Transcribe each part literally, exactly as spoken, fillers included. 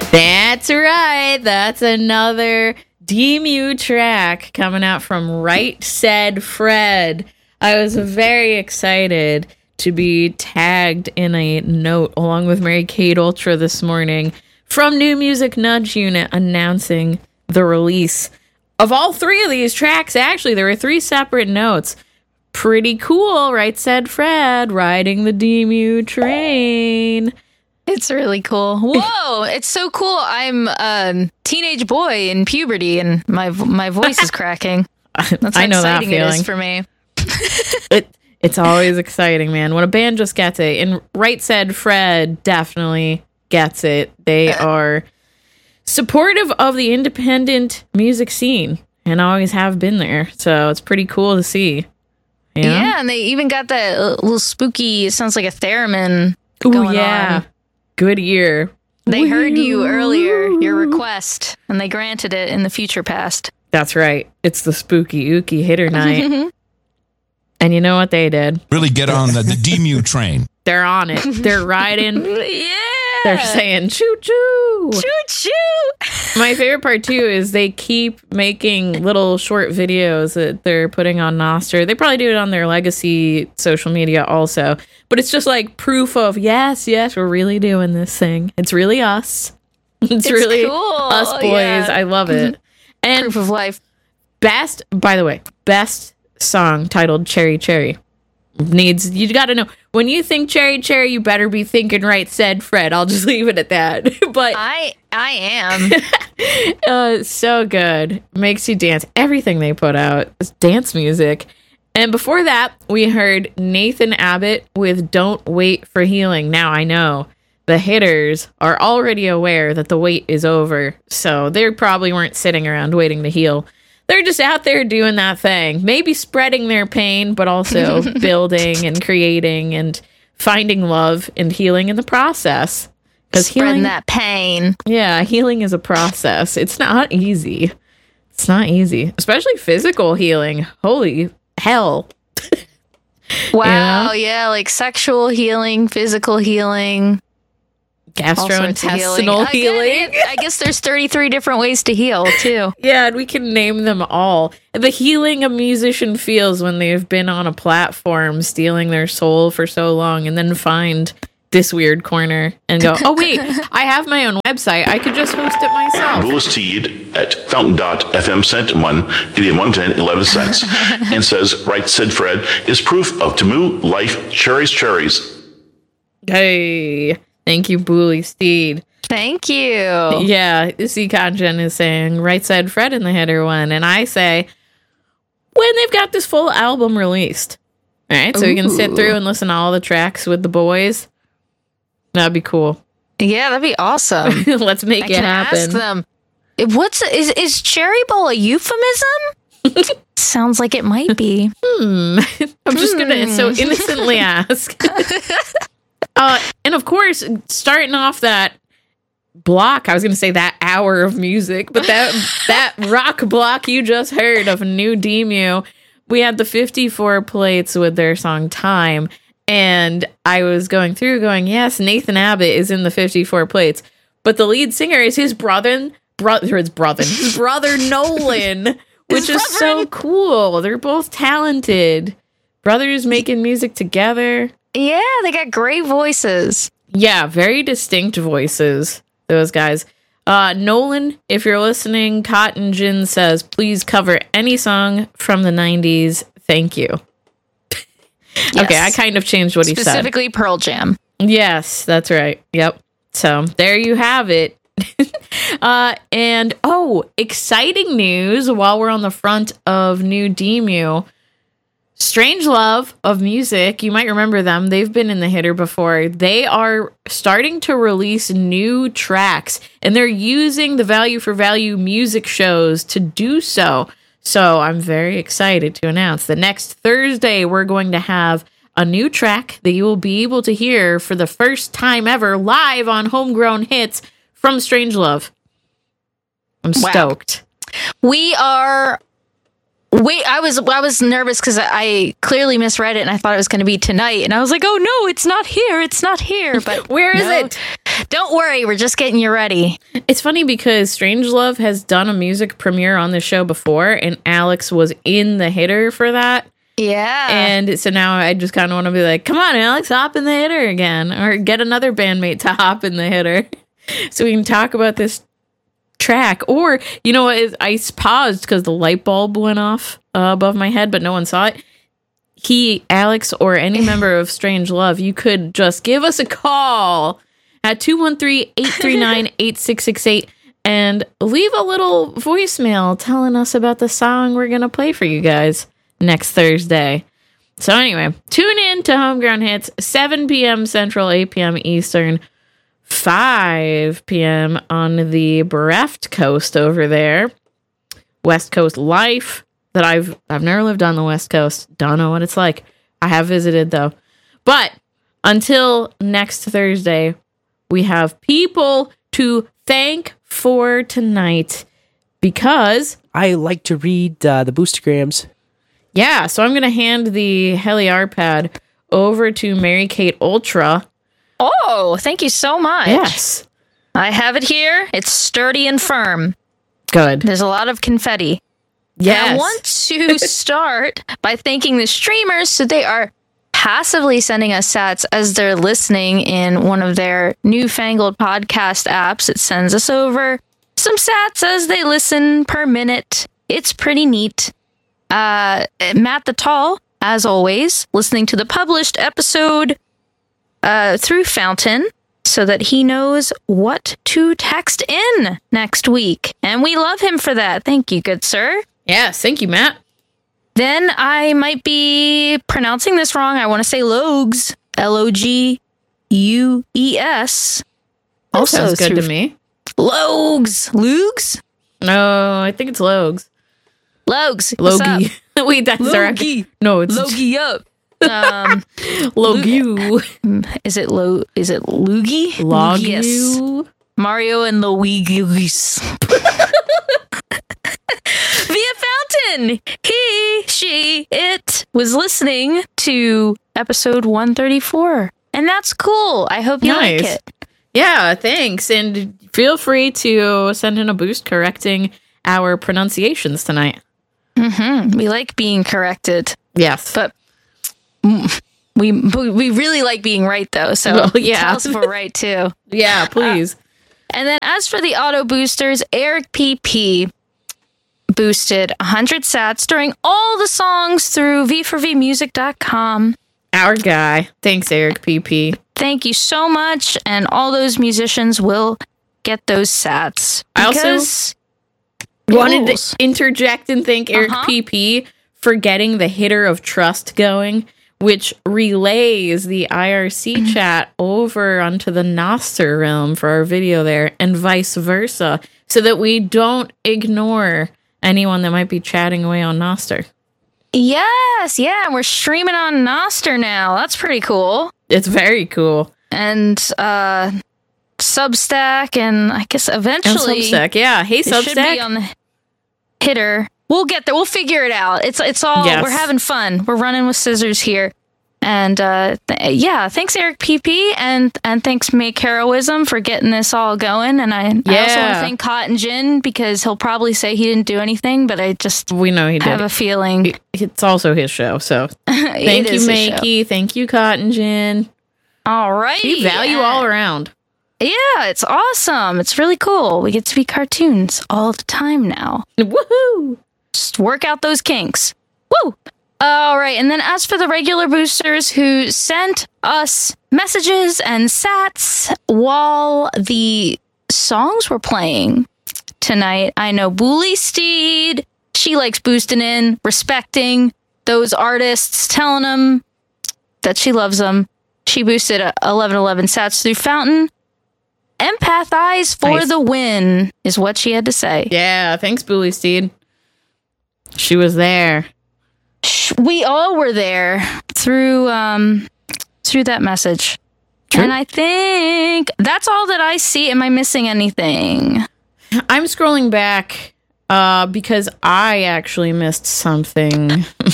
That's right. That's another D-Mew track coming out from Right Said Fred. I was very excited to be tagged in a note along with Mary Kate Ultra this morning from New Music Nudge Unit announcing the release of all three of these tracks. Actually, there were three separate notes. Pretty cool, Right Said Fred, riding the D-Mew train. It's really cool. Whoa, it's so cool. I'm a teenage boy in puberty, and my my voice is cracking. That's how I know that exciting feeling. it is for me. it It's always exciting, man. When a band just gets it. And Right Said Fred definitely gets it. They are supportive of the independent music scene and always have been there. So it's pretty cool to see. You know? Yeah, and they even got that little spooky, it sounds like a theremin Ooh, going yeah. on. Good ear. They Woo. heard you earlier, your request, and they granted it in the future past. That's right. It's the spooky ooky hitter night. And you know what they did? Really get on the, the D-Mew train. They're on it. They're riding. Yeah! They're saying choo-choo. Choo-choo! My favorite part, too, is they keep making little short videos that they're putting on Nostr. They probably do it on their legacy social media also. But it's just like proof of, yes, yes, we're really doing this thing. It's really us. It's, It's really cool. us boys. Yeah. I love it. And Proof of life. best, by the way, best song titled Cherry Cherry. Needs, you gotta know, when you think Cherry Cherry, you better be thinking Right Said Fred. I'll just leave it at that. But I I am. uh, so good. Makes you dance. Everything they put out is dance music. And before that, we heard Nathan Abbott with Don't Wait for Healing. Now I know the hitters are already aware that the wait is over, so they probably weren't sitting around waiting to heal. They're just out there doing that thing, maybe spreading their pain, but also building and creating and finding love and healing in the process. Because Spreading healing, that pain. yeah, healing is a process. It's not easy. It's not easy, especially physical healing. Holy hell. Wow, yeah, like sexual healing, physical healing. Gastrointestinal healing. I guess, I guess there's thirty-three different ways to heal, too. Yeah, and we can name them all. The healing a musician feels when they've been on a platform stealing their soul for so long and then find this weird corner and go, oh, wait, I have my own website. I could just host it myself. Louis Teed at fountain dot f m sent one, getting one ten, eleven cents, and says, Right Said Fred is proof of Tamu life, cherries, cherries. Hey. Thank you, Bully Steed. Thank you. Yeah, C. Conjen is saying Right Said Fred in the header one. And I say, when they've got this full album released. All right, so Ooh. You can sit through and listen to all the tracks with the boys. That'd be cool. Yeah, that'd be awesome. Let's make I it can happen. Ask them. What's is is cherry bowl a euphemism? Sounds like it might be. Hmm. I'm just hmm. gonna so innocently ask. Uh, and of course, starting off that block, I was going to say that hour of music, but that that rock block you just heard of New D-Mew, we had the fifty-four plates with their song Time, and I was going through going, yes, Nathan Abbott is in the fifty-four plates, but the lead singer is his brother, brother, his brother, his brother Nolan, which is so cool. They're both talented. Brothers making music together. Yeah, they got great voices. Yeah, very distinct voices, those guys. Uh, Nolan, if you're listening, Cotton Gin says, please cover any song from the nineties. Thank you. Yes. Okay, I kind of changed what he said. Specifically Pearl Jam. Yes, that's right. Yep. So there you have it. uh, and, oh, exciting news while we're on the front of New D-Mew. Strangelove of Music, you might remember them. They've been in the hitter before. They are starting to release new tracks, and they're using the Value for Value music shows to do so. So I'm very excited to announce that next Thursday, we're going to have a new track that you will be able to hear for the first time ever live on Homegrown Hits from Strangelove. I'm wow. stoked. We are... Wait, I was I was nervous because I, I clearly misread it and I thought it was going to be tonight. And I was like, oh, no, it's not here. It's not here. But where is no, it? Don't worry, we're just getting you ready. It's funny because Strangelove has done a music premiere on the show before, and Alex was in the hitter for that. Yeah. And so now I just kind of want to be like, come on, Alex, hop in the hitter again, or get another bandmate to hop in the hitter so we can talk about this track. Or, you know what, I paused because the light bulb went off uh, above my head, but no one saw it. He, Alex, or any member of Strangelove, you could just give us a call at two one three, eight three nine, eight six six eight and leave a little voicemail telling us about the song we're going to play for you guys next Thursday. So anyway, tune in to Homegrown Hits, seven p.m. Central, eight p.m. Eastern, five p.m. on the Breft Coast over there. West Coast Life. That I've I've never lived on the West Coast. Don't know what it's like. I have visited though. But until next Thursday, we have people to thank for tonight because I like to read uh, the Boostergrams. Yeah, so I'm gonna hand the Heliar pad over to Mary Kate Ultra. Oh, thank you so much. Yes. I have it here. It's sturdy and firm. Good. There's a lot of confetti. Yes. I want to start by thanking the streamers. So they are passively sending us sats as they're listening in one of their newfangled podcast apps. It sends us over some sats as they listen per minute. It's pretty neat. Uh, Matt the Tall, as always, listening to the published episode uh, through Fountain so that he knows what to text in next week. And we love him for that. Thank you, good sir. Yes, thank you, Matt. Then I might be pronouncing this wrong. I want to say Logues, L O G U E S. That sounds good to me. Logues. Lugs? No, I think it's Logs. Logues. What's up? Logie. Wait, that's our... Logie. No, it's... Logie up. Um, Logu. is it Lo? Is it Luigi? Logu. Mario and Luigi's. Via Fountain, he, she, it was listening to episode one thirty-four. And that's cool. I hope you Nice. like it. Yeah, thanks. And feel free to send in a boost correcting our pronunciations tonight. Mm-hmm. We like being corrected, Yes. but mm, we we really like being right, though. So Well, yeah. tell us if we're right, too. Yeah, please. Uh, and then as for the auto boosters, Eric P P boosted one hundred sats during all the songs through v four v music dot com. Our guy. Thanks, Eric P P. Thank you so much, and all those musicians will get those sats. I also Because wanted rules. to interject and thank Eric Uh-huh. P P for getting the hitter of trust going, which relays the I R C chat over onto the Noster realm for our video there, and vice versa, so that we don't ignore anyone that might be chatting away on Noster. Yes, yeah, and we're streaming on Noster now. That's pretty cool. It's very cool. And uh Substack, and I guess And eventually Substack, yeah. Hey, it should be Substack. on the hitter. We'll get there. We'll figure it out. It's it's all Yes. we're having fun. We're running with scissors here. And uh th- yeah, thanks Eric P P, and and thanks Make Heroism for getting this all going. And I, I also want to Yeah. thank Cotton Gin because he'll probably say he didn't do anything, but I just We know he have did. a feeling It's also his show, so thank it you, is his show. Makey. Thank you, Cotton Gin. All right. We value all around. Yeah, it's awesome. It's really cool. We get to be cartoons all the time now. Woohoo! Just work out those kinks. Woo! All right, and then as for the regular boosters who sent us messages and sats while the songs were playing tonight, I know Bully Steed, she likes boosting in, respecting those artists, telling them that she loves them. She boosted a eleven eleven sats through Fountain. Empath Eyes for Nice. the win is what she had to say. Yeah, thanks, Bully Steed. She was there. We all were there through um through that message. True. And I think that's all that I see. Am I missing anything? I'm scrolling back uh, because I actually missed something.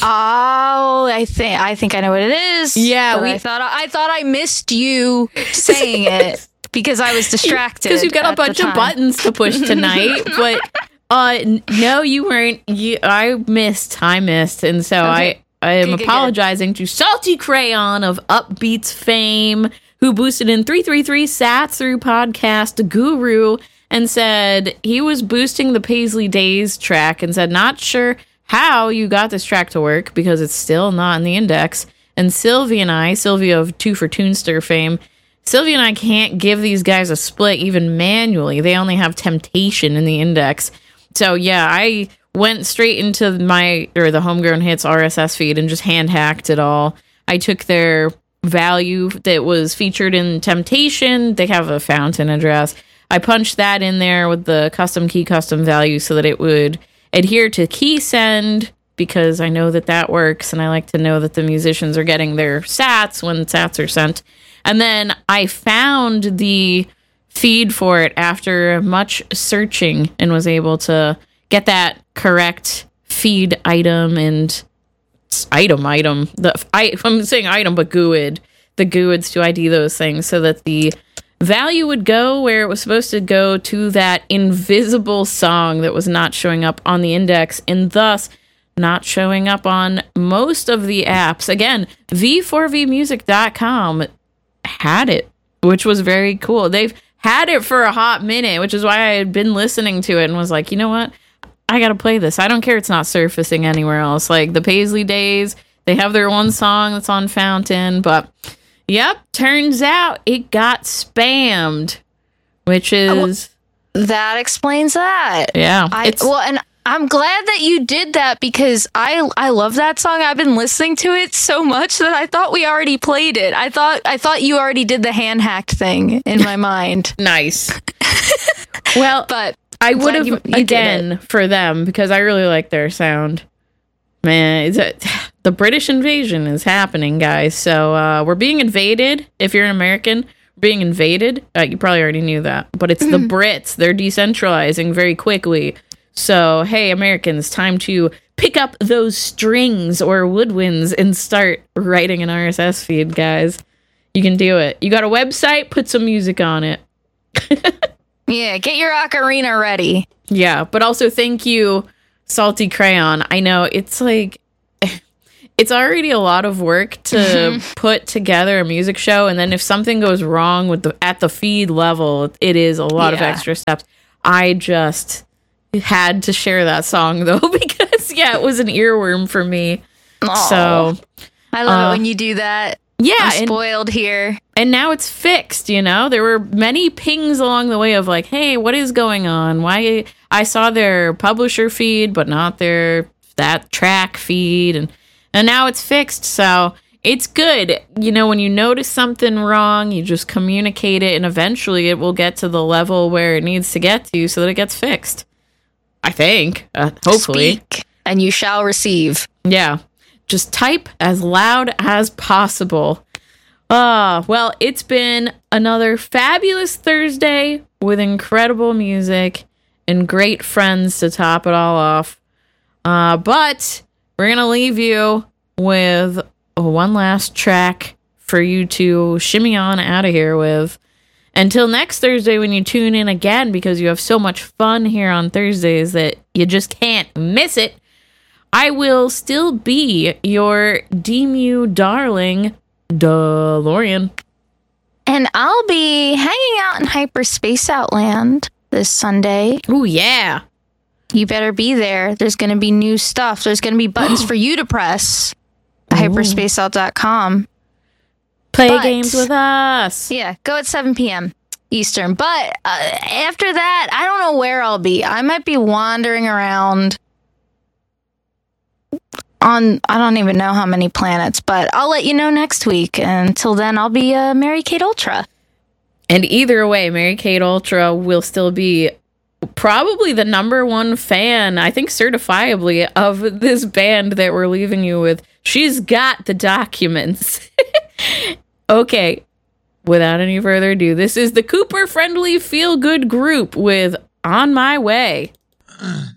Oh, I think I think I know what it is. Yeah, but we- I thought I thought I missed you saying it. because I was distracted. Because you've got a at the bunch of time. buttons to push tonight. But uh, n- no, you weren't. You, I missed. I missed. And so Okay. I, I am Good, good, apologizing to Salty Crayon of Upbeats fame, who boosted in three three three sats through podcast Guru and said he was boosting the Paisley Days track and said, not sure how you got this track to work because it's still not in the index. And Sylvie and I, Sylvia of Two for Toonster fame, Sylvia and I can't give these guys a split even manually. They only have Temptation in the index. So yeah, I went straight into my, or the Homegrown Hits R S S feed and just hand hacked it all. I took their value that was featured in Temptation. They have a fountain address. I punched that in there with the custom key custom value so that it would adhere to key send, because I know that that works and I like to know that the musicians are getting their sats when sats are sent. And then I found the feed for it after much searching and was able to get that correct feed item and item item. The I, I'm saying item, but G U I D. The G U I Ds to I D those things so that the value would go where it was supposed to go to that invisible song that was not showing up on the index and thus not showing up on most of the apps. Again, v four v music dot com had it, which was very cool. They've had it for a hot minute, which is why I had been listening to it and was like, you know what? I gotta play this. I don't care it's not surfacing anywhere else. Like the Paisley Days, they have their one song that's on Fountain, but yep, turns out it got spammed, which is... That explains that. Yeah. I, it's, well, and I'm glad that you did that because I I love that song. I've been listening to it so much that I thought we already played it. I thought I thought you already did the hand hacked thing in my mind. nice. Well, But I would glad have, you- you did again, for them, because I really like their sound. Man, it's a, the British invasion is happening, guys. So uh, we're being invaded. If you're an American, we're being invaded. Uh, you probably already knew that. But it's the Brits. They're decentralizing very quickly. So, hey, Americans, time to pick up those strings or woodwinds and start writing an R S S feed, guys. You can do it. You got a website? Put some music on it. Yeah, get your ocarina ready. Yeah, but also thank you, Salty Crayon. I know it's like it's already a lot of work to put together a music show, and then if something goes wrong with the at the feed level, it is a lot of Yeah. extra steps. I just had to share that song though because yeah, it was an earworm for me. Aw. So I love uh, it when you do that. yeah, I'm and, spoiled here. and now it's fixed. You know, there were many pings along the way of like, hey, what is going on? Why I saw their publisher feed, but not their that track feed, and and now it's fixed. So it's good. You know, when you notice something wrong, you just communicate it, and eventually it will get to the level where it needs to get to, so that it gets fixed. I think, uh, hopefully. Speak, and you shall receive. Yeah. Just type as loud as possible. Ah, well, it's been another fabulous Thursday with incredible music and great friends to top it all off. Uh, but we're going to leave you with one last track for you to shimmy on out of here with. Until next Thursday when you tune in again, because you have so much fun here on Thursdays that you just can't miss it. I will still be your D M U darling, DeLorean. And I'll be hanging out in Hyperspace Outland this Sunday. Ooh, yeah. You better be there. There's going to be new stuff. There's going to be buttons for you to press at hyperspace out dot com. Play But- games with us. Yeah, go at seven p.m. Eastern. But uh, after that, I don't know where I'll be. I might be wandering around on, I don't even know how many planets, but I'll let you know next week. Until then, I'll be uh, Mary Kate Ultra. And either way, Mary Kate Ultra will still be probably the number one fan, I think certifiably, of this band that we're leaving you with. She's got the documents. Okay, without any further ado, this is the Cooper Friendly Feel Good Group with On My Way.